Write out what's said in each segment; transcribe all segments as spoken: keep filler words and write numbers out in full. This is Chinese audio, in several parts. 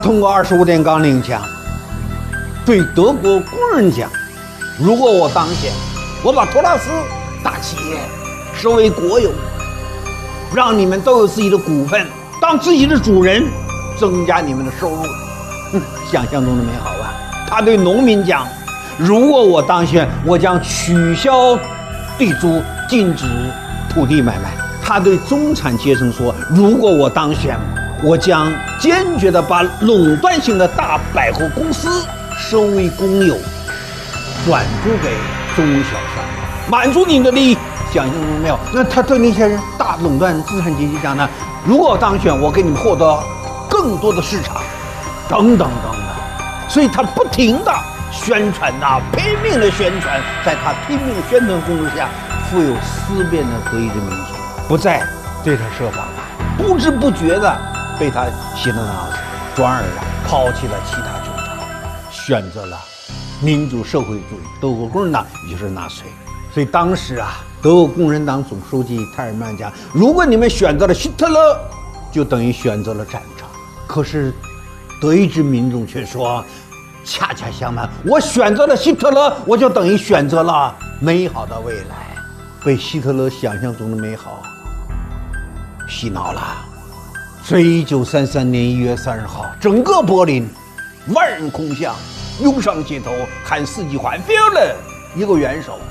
通过二十五点纲领讲，对德国工人讲，如果我当选，我把托拉斯大企业收为国有，让你们都有自己的股份，当自己的主人，增加你们的收入。嗯，想象中的美好啊！他对农民讲，如果我当选，我将取消地租，禁止土地买卖。他对中产阶层说，如果我当选，我将坚决地把垄断性的大百货公司收为公有，转租给中小商业，满足你的利益。想象中没有？那他对那些人大垄断资产阶级讲呢？如果当选，我给你们获得更多的市场，等等等等。所以他不停地宣传呐、啊，拼命的宣传，在他拼命宣传攻势下，富有思辨的德意志民族不再对他设防了，不知不觉的被他洗了脑子，转而啊抛弃了其他主张，选择了民主社会主义德国共产党，也就是纳粹。所以当时啊，德国共产党总书记泰尔曼讲，如果你们选择了希特勒，就等于选择了战争。可是德意志民众却说，恰恰相反，我选择了希特勒，我就等于选择了美好的未来。被希特勒想象中的美好洗脑了。所以一九三三年一月三十号，整个柏林万人空巷，涌上街头喊四季环 ，Führer 一个元首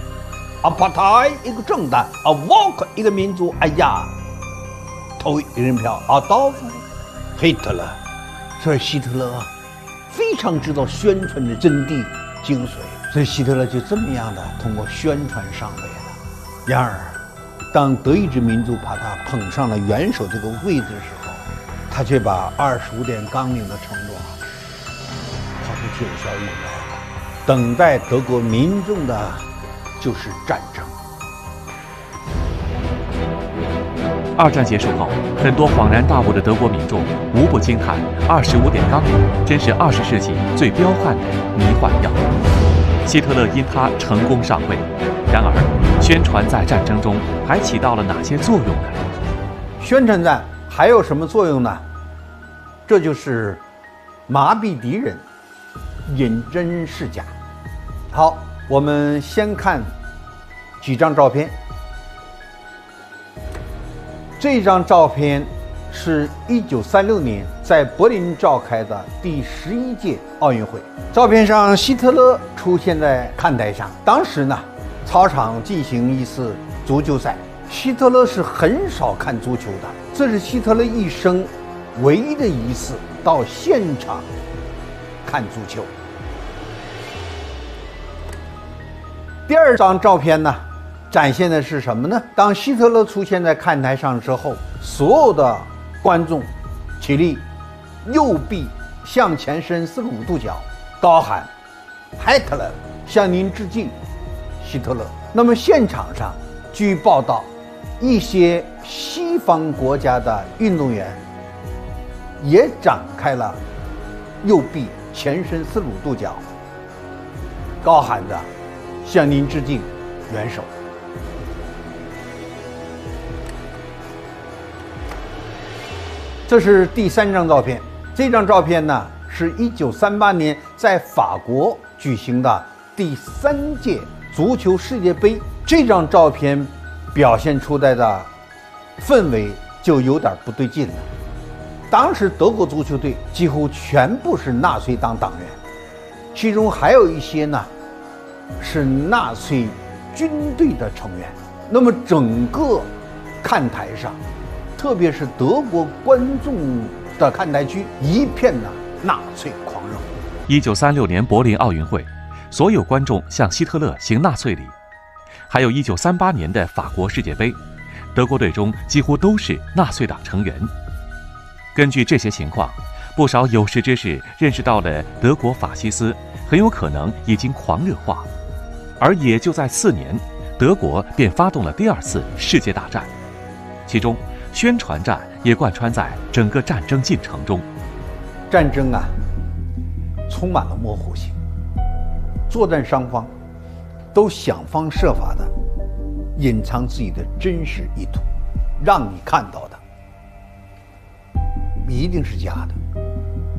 ，Partei 一个政党 ，A Volk 一个民族。哎呀，投一人票 ，Adolf Hitler。所以希特勒非常知道宣传的真谛精髓，所以希特勒就这么样的通过宣传上位了。然而，当德意志民族把他捧上了元首这个位置的时候，他却把二十五点纲领的承诺抛出九霄云外了。等待德国民众的就是战争。 二战结束后，很多恍然大悟的德国民众无不惊叹：二十五点纲领真是二十世纪最彪悍的迷幻药。希特勒因他成功上位，然而宣传在战争中还起到了哪些作用呢？ 宣传战还有什么作用呢？这就是麻痹敌人，引真示假。好，我们先看几张照片。这张照片是一九三六年在柏林召开的第十一届奥运会。照片上，希特勒出现在看台上。当时呢，操场进行一次足球赛。希特勒是很少看足球的，这是希特勒一生唯一的一次到现场看足球。第二张照片呢，展现的是什么呢？当希特勒出现在看台上之后，所有的观众起立，右臂向前伸四十五度角，高喊 Hitler 向您致敬，希特勒。那么现场上据报道，一些西方国家的运动员也展开了右臂前伸四十五度角，高喊着向您致敬，元首。这是第三张照片。这张照片呢，是一九三八年在法国举行的第三届足球世界杯。这张照片表现出来的氛围就有点不对劲了。当时德国足球队几乎全部是纳粹党党员，其中还有一些呢是纳粹军队的成员。那么整个看台上，特别是德国观众的看台区，一片的纳粹狂热。 一九三六年柏林奥运会，所有观众向希特勒行纳粹礼。还有一九三八年的法国世界杯，德国队中几乎都是纳粹党成员。根据这些情况，不少有识之士认识到了德国法西斯很有可能已经狂热化。而也就在次年，德国便发动了第二次世界大战，其中宣传战也贯穿在整个战争进程中。 战争啊，充满了模糊性，作战双方都想方设法的隐藏自己的真实意图，让你看到的一定是假的。